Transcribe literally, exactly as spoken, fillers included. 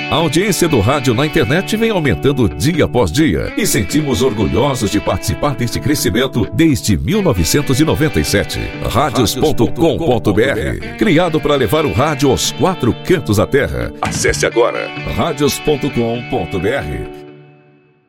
A audiência do rádio na internet vem aumentando dia após dia e sentimos orgulhosos de participar deste crescimento desde mil novecentos e noventa e sete. Radios ponto com ponto br, criado para levar o rádio aos quatro cantos da terra. Acesse agora radios ponto com ponto br.